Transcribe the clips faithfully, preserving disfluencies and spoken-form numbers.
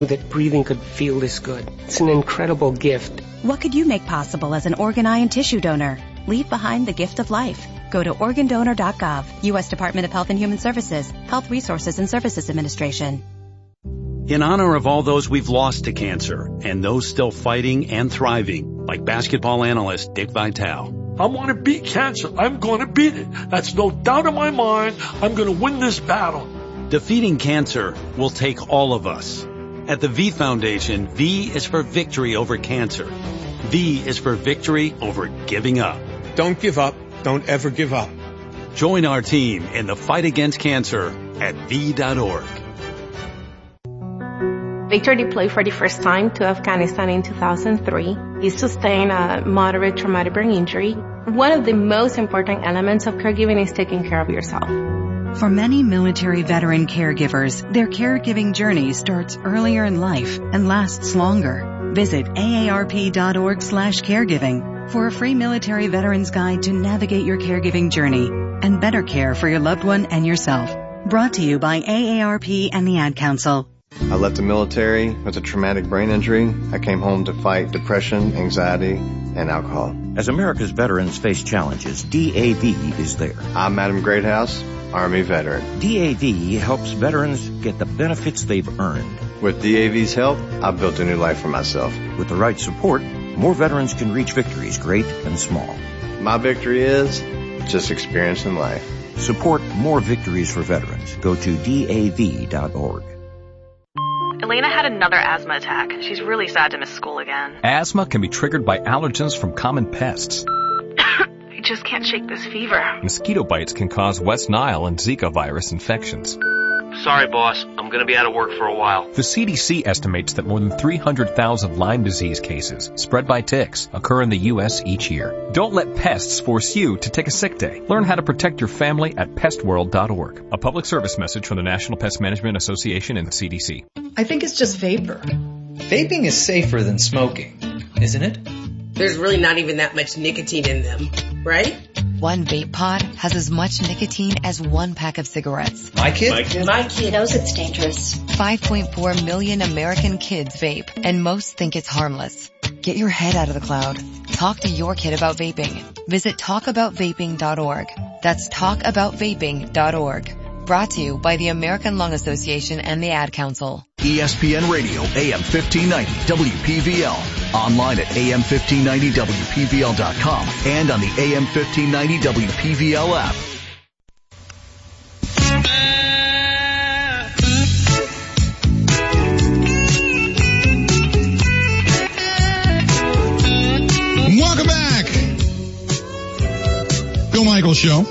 that breathing could feel this good. It's an incredible gift. What could you make possible as an organ, eye, and tissue donor? Leave behind the gift of life. Go to organ donor dot gov, U S Department of Health and Human Services, Health Resources and Services Administration. In honor of all those we've lost to cancer and those still fighting and thriving, like basketball analyst Dick Vitale. I want to beat cancer. I'm going to beat it. That's no doubt in my mind. I'm going to win this battle. Defeating cancer will take all of us. At the V Foundation, V is for victory over cancer. V is for victory over giving up. Don't give up. Don't ever give up. Join our team in the fight against cancer at V dot org. Victor deployed for the first time to Afghanistan in two thousand three. He sustained a moderate traumatic brain injury. One of the most important elements of caregiving is taking care of yourself. For many military veteran caregivers, their caregiving journey starts earlier in life and lasts longer. Visit A A R P dot org slash caregiving for a free military veterans guide to navigate your caregiving journey and better care for your loved one and yourself. Brought to you by A A R P and the Ad Council. I left the military with a traumatic brain injury. I came home to fight depression, anxiety, and alcohol. As America's veterans face challenges, D A V is there. I'm Adam Greathouse, Army veteran. D A V helps veterans get the benefits they've earned. With D A V's help, I've built a new life for myself. With the right support, more veterans can reach victories, great and small. My victory is just experiencing life. Support more victories for veterans. Go to D A V dot org. Elena had another asthma attack. She's really sad to miss school again. Asthma can be triggered by allergens from common pests. I just can't shake this fever. Mosquito bites can cause West Nile and Zika virus infections. Sorry, boss. I'm going to be out of work for a while. The C D C estimates that more than three hundred thousand Lyme disease cases spread by ticks occur in the U S each year. Don't let pests force you to take a sick day. Learn how to protect your family at pest world dot org. A public service message from the National Pest Management Association and the C D C. I think it's just vapor. Vaping is safer than smoking, isn't it? There's really not even that much nicotine in them, right? One vape pod has as much nicotine as one pack of cigarettes. My kid? My kid, My kid knows it's dangerous. five point four million American kids vape, and most think it's harmless. Get your head out of the cloud. Talk to your kid about vaping. Visit talk about vaping dot org. That's talk about vaping dot org. Brought to you by the American Lung Association and the Ad Council. E S P N Radio, A M fifteen ninety, W P V L. Online at A M fifteen ninety W P V L dot com and on the A M fifteen ninety W P V L app. Welcome back. Bill Michaels Show.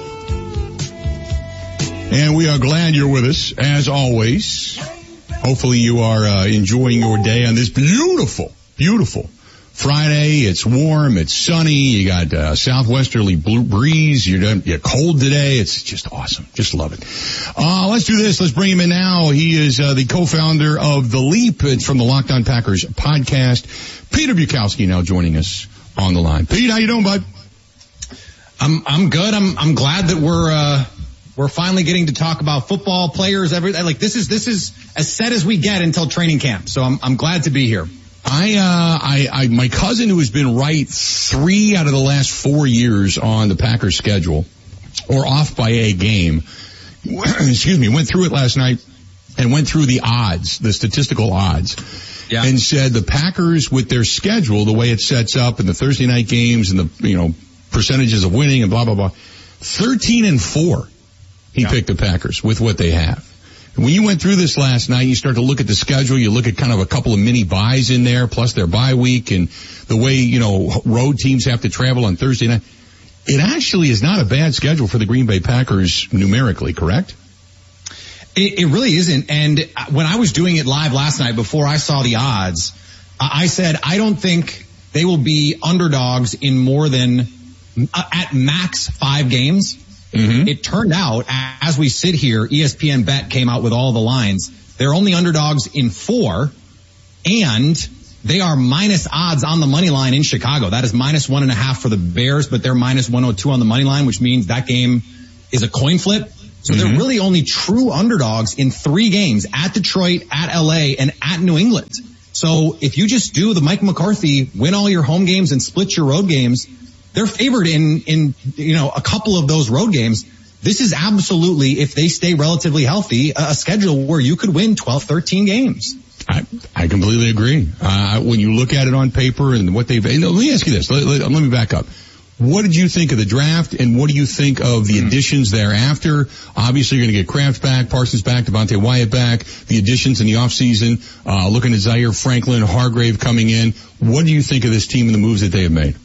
And we are glad you're with us, as always. Hopefully you are uh, enjoying your day on this beautiful, beautiful Friday. It's warm, it's sunny, you got uh, southwesterly blue breeze, you're, done, you're cold today. It's just awesome. Just love it. Uh, let's do this. Let's bring him in now. He is uh, the co-founder of The Leap. It's from the Locked On Packers podcast. Peter Bukowski now joining us on the line. Pete, how you doing, bud? I'm I'm good. I'm I'm glad that we're uh we're finally getting to talk about football, players, everything. Like this is this is as set as we get until training camp. So I'm I'm glad to be here. I uh I, I my cousin, who has been right three out of the last four years on the Packers schedule, or off by a game, excuse me, went through it last night and went through the odds, the statistical odds. Yeah. And said the Packers, with their schedule, the way it sets up, and the Thursday night games, and the, you know, percentages of winning and blah, blah, blah, thirteen and four, he yeah. picked the Packers with what they have. And when you went through this last night, you start to look at the schedule, you look at kind of a couple of mini buys in there, plus their bye week, and the way, you know, road teams have to travel on Thursday night. It actually is not a bad schedule for the Green Bay Packers numerically, correct? It, it really isn't. And when I was doing it live last night, before I saw the odds, I said, I don't think they will be underdogs in more than, uh, at max, five games. Mm-hmm. It turned out, as we sit here, E S P N Bet came out with all the lines. They're only underdogs in four, and they are minus odds on the money line in Chicago. That is minus one and a half for the Bears, but they're minus one oh two on the money line, which means that game is a coin flip. So mm-hmm. they're really only true underdogs in three games, at Detroit, at L A, and at New England. So if you just do the Mike McCarthy, win all your home games and split your road games, they're favored in, in, you know, a couple of those road games. This is absolutely, if they stay relatively healthy, a schedule where you could win twelve, thirteen games. I, I completely agree. Uh, when you look at it on paper and what they've, let me ask you this. Let, let, let me back up. What did you think of the draft, and what do you think of the additions thereafter? Obviously, you're going to get Kraft back, Parsons back, Devontae Wyatt back, the additions in the offseason, uh, looking at Zaire Franklin, Hargrave coming in. What do you think of this team and the moves that they have made?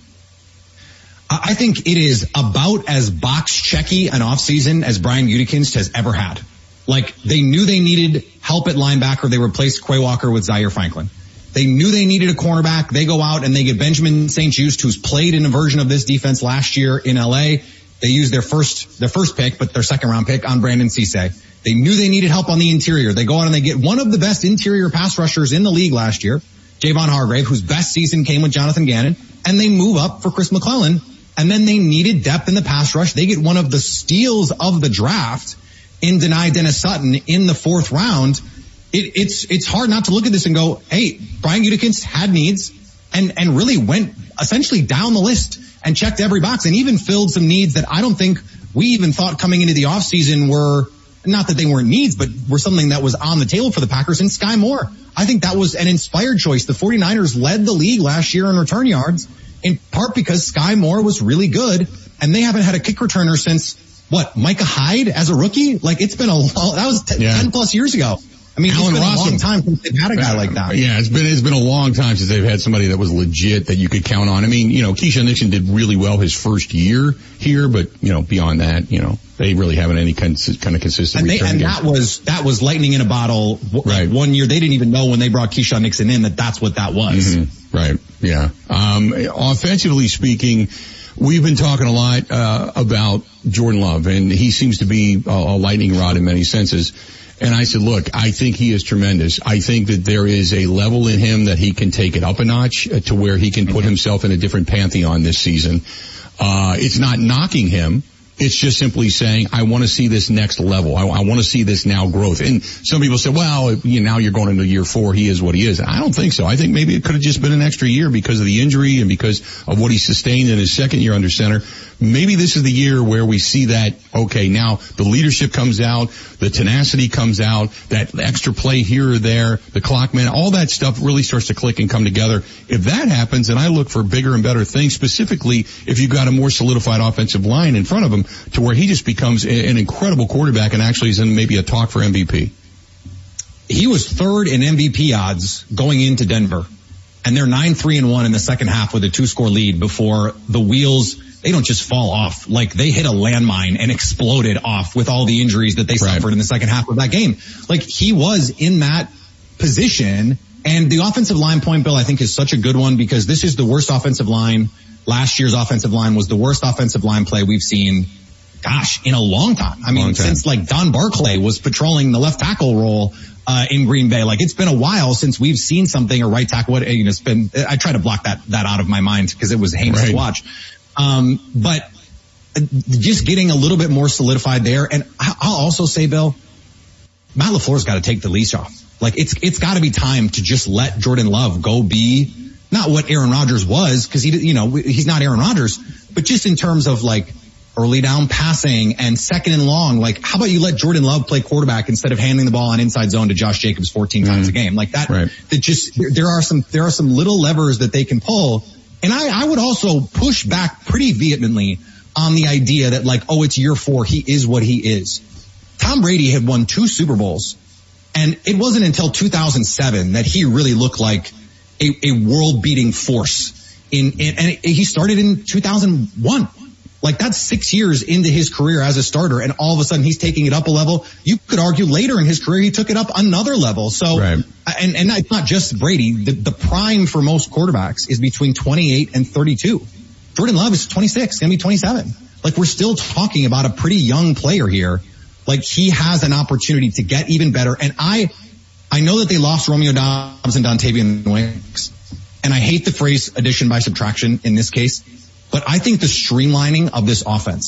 I think it is about as box-checky an offseason as Brian Gutekunst has ever had. Like, they knew they needed help at linebacker. They replaced Quay Walker with Zaire Franklin. They knew they needed a cornerback. They go out and they get Benjamin Saint Juste, who's played in a version of this defense last year in L A. They used their first, their first pick, but their second round pick on Brandon Cisse. They knew they needed help on the interior. They go out and they get one of the best interior pass rushers in the league last year, Javon Hargrave, whose best season came with Jonathan Gannon, and they move up for Chris McClellan. And then they needed depth in the pass rush. They get one of the steals of the draft in Denai Dennis Sutton in the fourth round. It, it's, it's hard not to look at this and go, hey, Brian Gutekunst had needs and, and really went essentially down the list and checked every box and even filled some needs that I don't think we even thought coming into the offseason were, not that they weren't needs, but were something that was on the table for the Packers. And Sky Moore, I think that was an inspired choice. The 49ers led the league last year in return yards, in part because Sky Moore was really good, and they haven't had a kick returner since, what, Micah Hyde as a rookie? Like, it's been a long, that was t- yeah. ten plus years ago. I mean, Alan it's been Rossum. a long time since they've had a guy like that. Yeah, it's been, it's been a long time since they've had somebody that was legit that you could count on. I mean, you know, Keyshawn Nixon did really well his first year here, but, you know, beyond that, you know, they really haven't any kind of, kind of consistent and they, return. And that was, that was lightning in a bottle. Right. One year, they didn't even know when they brought Keyshawn Nixon in that that's what that was. Mm-hmm. Right. Yeah. Um, offensively speaking, we've been talking a lot, uh, about Jordan Love, and he seems to be a, a lightning rod in many senses. And I said, look, I think he is tremendous. I think that there is a level in him that he can take it up a notch uh, to where he can put himself in a different pantheon this season. Uh, it's not knocking him. It's just simply saying, I want to see this next level. I, I want to see this now growth. And some people say, well, you know, now you're going into year four. He is what he is. I don't think so. I think maybe it could have just been an extra year because of the injury and because of what he sustained in his second year under center. Maybe this is the year where we see that, okay, now the leadership comes out, the tenacity comes out, that extra play here or there, the clock man, all that stuff really starts to click and come together. If that happens, then I look for bigger and better things, specifically if you've got a more solidified offensive line in front of him to where he just becomes an incredible quarterback and actually is in maybe a talk for M V P. He was third in M V P odds going into Denver, and they're nine three and one in the second half with a two-score lead before the wheels, they don't just fall off. Like, they hit a landmine and exploded off with all the injuries that they right. suffered in the second half of that game. Like, he was in that position, and the offensive line point, Bill, I think is such a good one because this is the worst offensive line. Last year's offensive line was the worst offensive line play we've seen, gosh, in a long time. I mean, since like Don Barclay was patrolling the left tackle role uh in Green Bay. Like, it's been a while since we've seen something, or right tackle, what, you know, it's been, I try to block that, that out of my mind because it was heinous right. to watch. Um, but just getting a little bit more solidified there. And I'll also say, Bill, Matt LaFleur's got to take the leash off. Like, it's, it's got to be time to just let Jordan Love go be not what Aaron Rodgers was, because he, you know, he's not Aaron Rodgers, but just in terms of like early down passing and second and long, like, how about you let Jordan Love play quarterback instead of handing the ball on inside zone to Josh Jacobs fourteen mm-hmm. times a game? Like that, right. that just, there, there are some, there are some little levers that they can pull. And I, I would also push back pretty vehemently on the idea that like, oh, it's year four. He is what he is. Tom Brady had won two Super Bowls, and it wasn't until two thousand seven that he really looked like a, a world-beating force. In, in and he started in two thousand one. Like, that's six years into his career as a starter, and all of a sudden he's taking it up a level. You could argue later in his career he took it up another level. So, right. and, and it's not just Brady. The, the prime for most quarterbacks is between twenty-eight and thirty-two. Jordan Love is twenty-six, gonna be twenty-seven. Like, we're still talking about a pretty young player here. Like, he has an opportunity to get even better. And I, I know that they lost Romeo Doubs and Dontavian Wicks, and I hate the phrase addition by subtraction in this case. But I think the streamlining of this offense,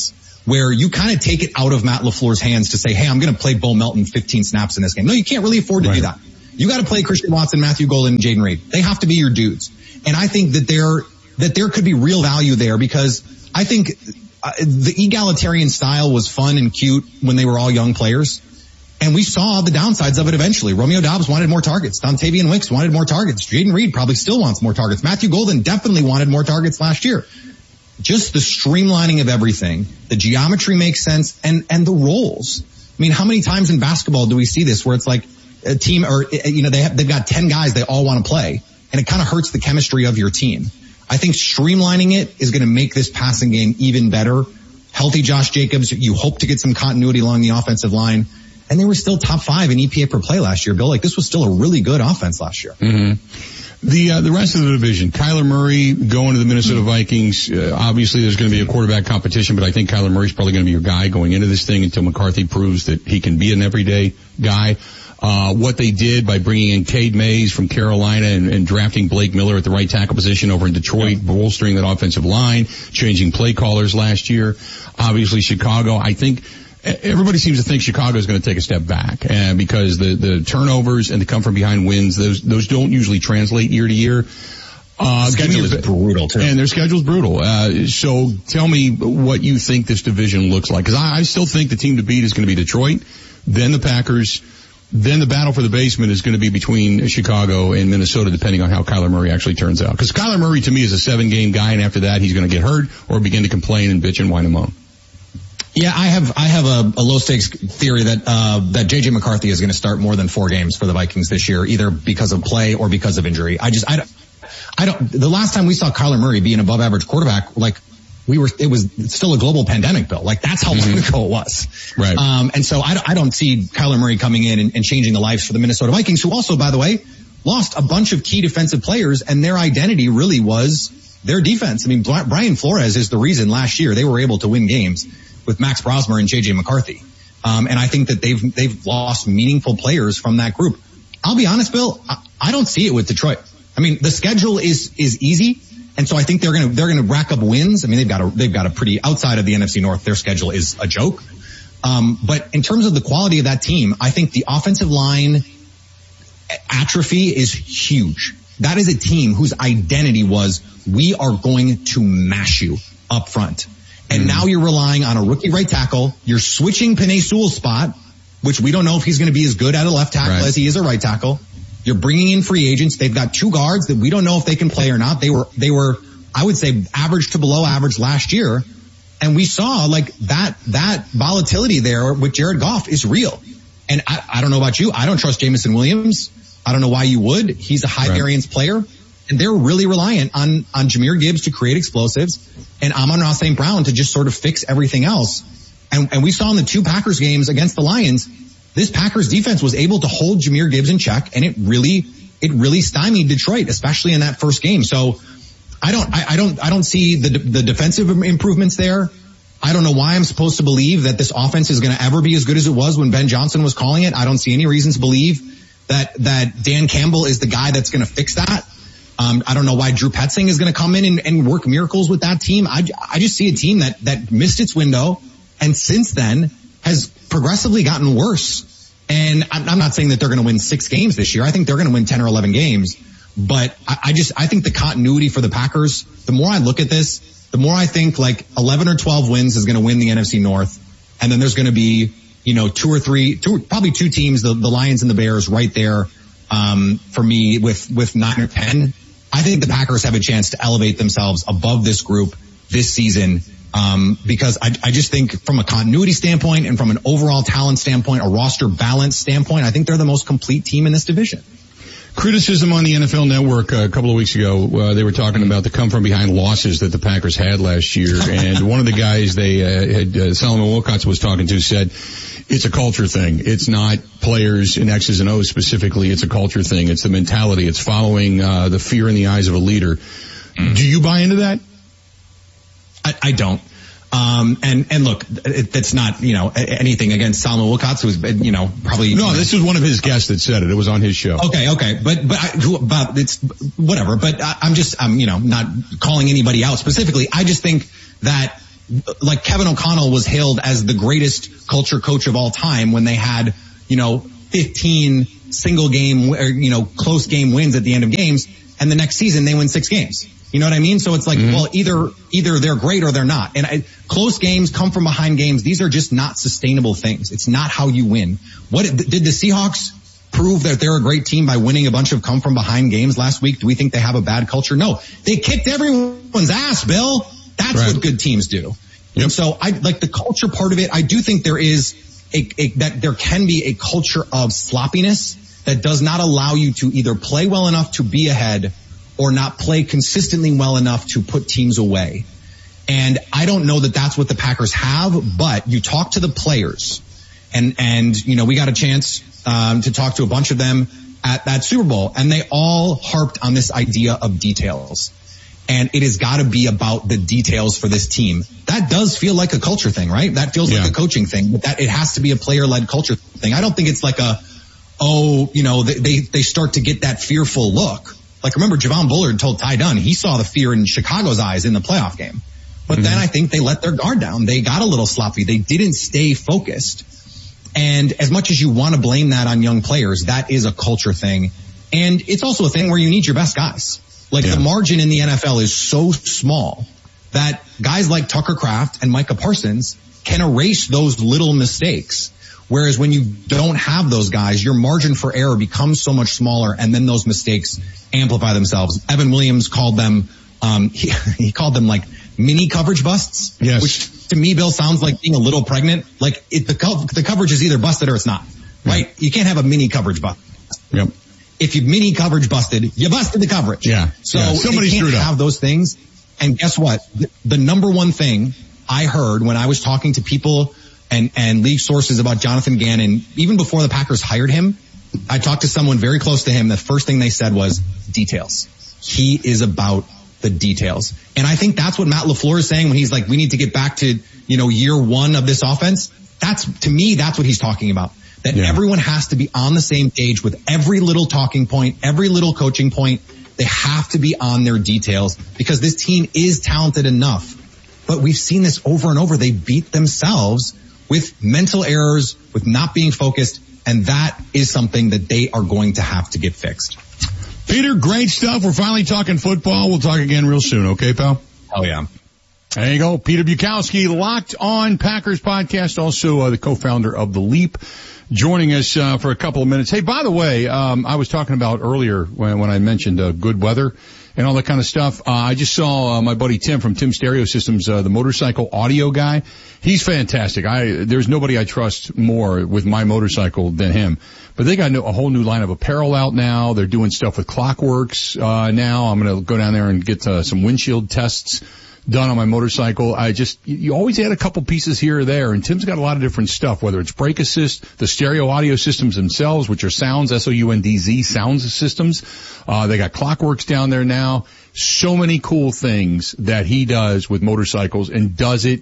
where you kind of take it out of Matt LaFleur's hands to say, hey, I'm going to play Bo Melton fifteen snaps in this game. No, you can't really afford to right. do that. You got to play Christian Watson, Matthew Golden, and Jaden Reed. They have to be your dudes. And I think that there, that there could be real value there because I think uh, the egalitarian style was fun and cute when they were all young players. And we saw the downsides of it eventually. Romeo Doubs wanted more targets. Dontavian Wicks wanted more targets. Jaden Reed probably still wants more targets. Matthew Golden definitely wanted more targets last year. Just the streamlining of everything. The geometry makes sense and, and the roles. I mean, how many times in basketball do we see this where it's like a team or, you know, they have, they've got ten guys they all want to play and it kind of hurts the chemistry of your team. I think streamlining it is going to make this passing game even better. Healthy Josh Jacobs, you hope to get some continuity along the offensive line. And they were still top five in E P A per play last year, Bill. Like this was still a really good offense last year. Mm-hmm. The uh, the rest of the division, Kyler Murray going to the Minnesota mm-hmm. Vikings. Uh, obviously, there's going to be a quarterback competition, but I think Kyler Murray's probably going to be your guy going into this thing until McCarthy proves that he can be an everyday guy. Uh, what they did by bringing in Cade Mays from Carolina and, and drafting Blake Miller at the right tackle position over in Detroit, yeah. bolstering that offensive line, changing play callers last year. Obviously, Chicago, I think. Everybody seems to think Chicago is going to take a step back uh, because the, the turnovers and the come from behind wins, those those don't usually translate year to year. Uh, schedule is brutal too. And their schedule's brutal. Uh, so tell me what you think this division looks like. Because I, I still think the team to beat is going to be Detroit, then the Packers, then the battle for the basement is going to be between Chicago and Minnesota, depending on how Kyler Murray actually turns out. Because Kyler Murray to me is a seven-game guy, and after that he's going to get hurt or begin to complain and bitch and whine and moan. Yeah, I have I have a, a low stakes theory that uh that J J McCarthy is going to start more than four games for the Vikings this year, either because of play or because of injury. I just I don't I don't. The last time we saw Kyler Murray be an above average quarterback, like we were, it was still a global pandemic, Bill. Like that's how long mm-hmm. ago it was. Right. Um, and so I, I don't see Kyler Murray coming in and, and changing the lives for the Minnesota Vikings, who also, by the way, lost a bunch of key defensive players, and their identity really was their defense. I mean, Brian Flores is the reason last year they were able to win games with Max Brosmer and J J McCarthy. Um, and I think that they've, they've lost meaningful players from that group. I'll be honest, Bill, I, I don't see it with Detroit. I mean, the schedule is, is easy. And so I think they're going to, they're going to rack up wins. I mean, they've got a, they've got a pretty, outside of the N F C North, their schedule is a joke. Um, but in terms of the quality of that team, I think the offensive line atrophy is huge. That is a team whose identity was, we are going to mash you up front. And mm-hmm. now you're relying on a rookie right tackle. You're switching Penei Sewell's spot, which we don't know if he's going to be as good at a left tackle right. as he is a right tackle. You're bringing in free agents. They've got two guards that we don't know if they can play or not. They were, they were, I would say, average to below average last year. And we saw like that, that volatility there with Jared Goff is real. And I, I don't know about you. I don't trust Jameson Williams. I don't know why you would. He's a high right. variance player. And they're really reliant on, on Jahmyr Gibbs to create explosives and Amon-Ra Saint Brown to just sort of fix everything else. And, and we saw in the two Packers games against the Lions, this Packers defense was able to hold Jahmyr Gibbs in check, and it really, it really stymied Detroit, especially in that first game. So I don't, I, I don't, I don't see the, the defensive improvements there. I don't know why I'm supposed to believe that this offense is going to ever be as good as it was when Ben Johnson was calling it. I don't see any reason to believe that, that Dan Campbell is the guy that's going to fix that. Um, I don't know why Drew Petzing is going to come in and, and work miracles with that team. I, I just see a team that, that missed its window and since then has progressively gotten worse. And I'm, I'm not saying that they're going to win six games this year. I think they're going to win ten or eleven games. But I, I just, I think the continuity for the Packers, the more I look at this, the more I think like eleven or twelve wins is going to win the N F C North. And then there's going to be, you know, two or three, two, probably two teams, the, the Lions and the Bears right there, um, for me with, with nine or ten. I think the Packers have a chance to elevate themselves above this group this season, um, because I, I just think from a continuity standpoint and from an overall talent standpoint, a roster balance standpoint, I think they're the most complete team in this division. Criticism on the N F L Network uh, a couple of weeks ago, uh, they were talking about the come from behind losses that the Packers had last year, and one of the guys they uh, had, uh, Solomon Wilcots was talking to said, it's a culture thing. It's not players in X's and O's specifically. It's a culture thing. It's the mentality. It's following uh, the fear in the eyes of a leader. Mm. Do you buy into that? I, I don't. Um, and, and look, it, that's not, you know, anything against Solomon Wilcots, who's, you know, probably. No, this was one of his guests that said it. It was on his show. Okay, okay. But, but, I, but it's whatever. But I, I'm just, I'm, you know, not calling anybody out specifically. I just think that like Kevin O'Connell was hailed as the greatest culture coach of all time when they had, you know, fifteen single game or, you know, close game wins at the end of games. And the next season they win six games. You know what I mean? So it's like, mm-hmm. well, either, either they're great or they're not. And I, close games, come from behind games. These are just not sustainable things. It's not how you win. What did the Seahawks prove that they're a great team by winning a bunch of come from behind games last week? Do we think they have a bad culture? No, they kicked everyone's ass, Bill. That's right. What good teams do. Yep. And so I like the culture part of it. I do think there is a, a, that there can be a culture of sloppiness that does not allow you to either play well enough to be ahead or not play consistently well enough to put teams away. And I don't know that that's what the Packers have, but you talk to the players and, and, you know, we got a chance, um, to talk to a bunch of them at that Super Bowl, and they all harped on this idea of details. And it has got to be about the details for this team. That does feel like a culture thing, right? That feels yeah. like a coaching thing, but that it has to be a player-led culture thing. I don't think it's like a, oh, you know, they, they, they start to get that fearful look. Like remember Javon Bullard told Ty Dunn, he saw the fear in Chicago's eyes in the playoff game. But mm-hmm. then I think they let their guard down. They got a little sloppy. They didn't stay focused. And as much as you want to blame that on young players, that is a culture thing. And it's also a thing where you need your best guys. Like yeah. the margin in the N F L is so small that guys like Tucker Kraft and Micah Parsons can erase those little mistakes. Whereas when you don't have those guys, your margin for error becomes so much smaller, and then those mistakes amplify themselves. Evan Williams called them, um, he, he called them like mini coverage busts, yes. which to me, Bill, sounds like being a little pregnant. Like it, the, co- the coverage is either busted or it's not, right? Yeah. You can't have a mini coverage bust. Yep. If you mini coverage busted, you busted the coverage. Yeah. So yeah. Somebody they can't screwed have up. those things. And guess what? The, the number one thing I heard when I was talking to people and, and league sources about Jonathan Gannon, even before the Packers hired him, I talked to someone very close to him. The first thing they said was details. He is about the details. And I think that's what Matt LaFleur is saying when he's like, we need to get back to, you know, year one of this offense. That's, to me, that's what he's talking about. That yeah. everyone has to be on the same page with every little talking point, every little coaching point. They have to be on their details because this team is talented enough. But we've seen this over and over. They beat themselves with mental errors, with not being focused, and that is something that they are going to have to get fixed. Peter, great stuff. We're finally talking football. We'll talk again real soon, okay, pal? Oh, yeah. There you go. Peter Bukowski, Locked On Packers podcast, also uh, the co-founder of The Leap, joining us uh, for a couple of minutes. Hey, by the way, um, I was talking about earlier when, when I mentioned uh, good weather and all that kind of stuff. Uh, I just saw uh, my buddy Tim from Tim Stereo Systems, uh, the motorcycle audio guy. He's fantastic. I there's nobody I trust more with my motorcycle than him. But they got a whole new line of apparel out now. They're doing stuff with Clockworks uh, now. I'm going to go down there and get uh, some windshield tests done on my motorcycle. I just, you always add a couple pieces here or there, and Tim's got a lot of different stuff, whether it's brake assist, the stereo audio systems themselves, which are Sounds, S O U N D Z, Sounds systems. Uh, they got Clockworks down there now. So many cool things that he does with motorcycles and does it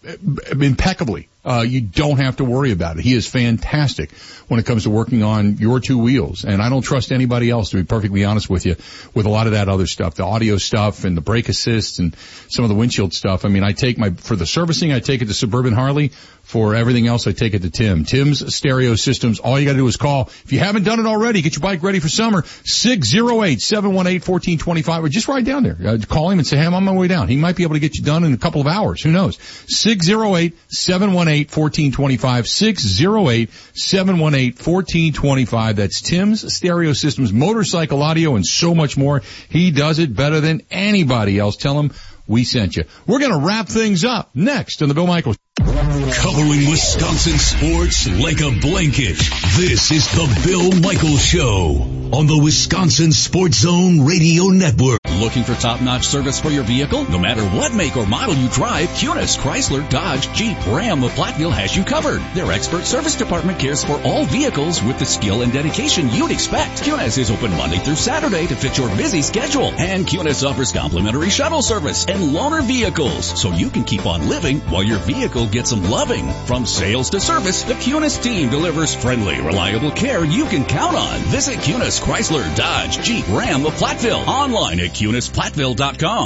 impeccably. Uh, you don't have to worry about it. He is fantastic when it comes to working on your two wheels. And I don't trust anybody else, to be perfectly honest with you, with a lot of that other stuff, the audio stuff and the brake assist and some of the windshield stuff. I mean, I take my, for the servicing, I take it to Suburban Harley. For everything else, I take it to Tim. Tim's Stereo Systems. All you gotta do is call. If you haven't done it already, get your bike ready for summer. six oh eight, seven one eight, one four two five, or just ride down there. Uh, call him and say, hey, I'm on my way down. He might be able to get you done in a couple of hours. Who knows? six oh eight, seven one eight, one four two five. six oh eight, seven one eight, one four two five. That's Tim's Stereo Systems, motorcycle audio, and so much more. He does it better than anybody else. Tell him we sent you. We're going to wrap things up next on the Bill Michaels. Covering Wisconsin sports like a blanket. This is the Bill Michaels Show on the Wisconsin Sports Zone Radio Network. Looking for top-notch service for your vehicle? No matter what make or model you drive, Kunis, Chrysler, Dodge, Jeep, Ram, of Platteville has you covered. Their expert service department cares for all vehicles with the skill and dedication you'd expect. Kunis is open Monday through Saturday to fit your busy schedule. And Kunis offers complimentary shuttle service and loaner vehicles, so you can keep on living while your vehicle gets some loving. From sales to service, the Kunis team delivers friendly, reliable care you can count on. Visit Kunis, Chrysler, Dodge, Jeep, Ram of Platteville online at kunis platteville dot com.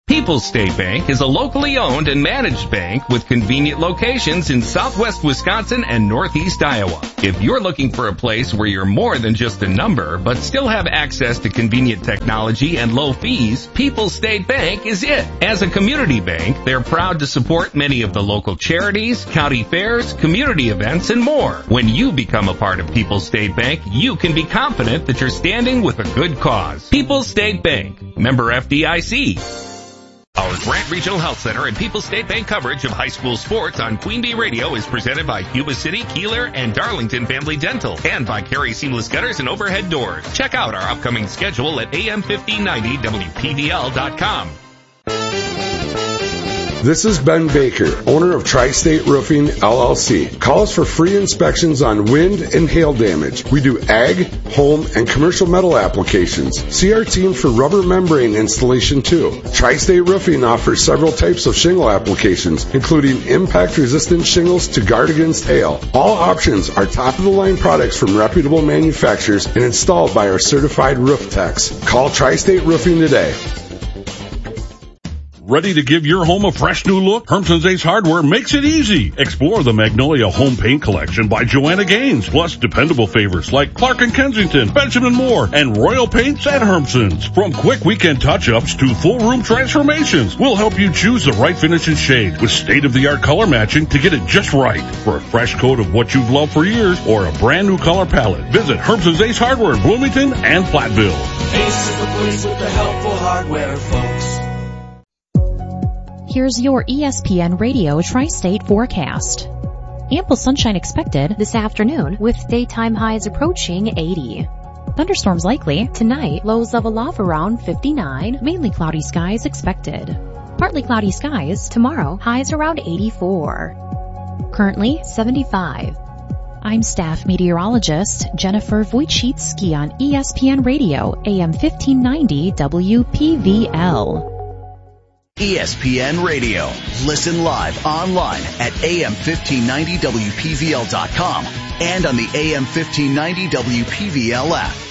People's State Bank is a locally owned and managed bank with convenient locations in southwest Wisconsin and northeast Iowa. If you're looking for a place where you're more than just a number, but still have access to convenient technology and low fees, People's State Bank is it. As a community bank, they're proud to support many of the local charities, county fairs, community events, and more. When you become a part of People's State Bank, you can be confident that you're standing with a good cause. People's State Bank, member F D I C. Our Grant Regional Health Center and People's State Bank coverage of high school sports on Queen Bee Radio is presented by Cuba City, Keeler, and Darlington Family Dental, and by Carey Seamless Gutters and Overhead Doors. Check out our upcoming schedule at A M fifteen ninety W P V L dot com. This is Ben Baker, owner of Tri-State Roofing, L L C. Call us for free inspections on wind and hail damage. We do ag, home, and commercial metal applications. See our team for rubber membrane installation too. Tri-State Roofing offers several types of shingle applications, including impact-resistant shingles to guard against hail. All options are top-of-the-line products from reputable manufacturers and installed by our certified roof techs. Call Tri-State Roofing today. Ready to give your home a fresh new look? Hermson's Ace Hardware makes it easy. Explore the Magnolia Home Paint Collection by Joanna Gaines, plus dependable favorites like Clark and Kensington, Benjamin Moore, and Royal Paints at Hermson's. From quick weekend touch-ups to full room transformations, we'll help you choose the right finish and shade with state-of-the-art color matching to get it just right. For a fresh coat of what you've loved for years or a brand new color palette, visit Hermson's Ace Hardware in Bloomington and Platteville. Ace is the place with the helpful hardware, folks. Here's your E S P N Radio Tri-State forecast. Ample sunshine expected this afternoon with daytime highs approaching eighty. Thunderstorms likely tonight, lows level off around fifty-nine, mainly cloudy skies expected. Partly cloudy skies tomorrow, highs around eighty-four. Currently seventy-five. I'm staff meteorologist Jennifer Wojcicki on E S P N Radio, A M fifteen ninety W P V L. E S P N Radio. Listen live online at A M fifteen ninety W P V L dot com and on the A M fifteen ninety W P V L app.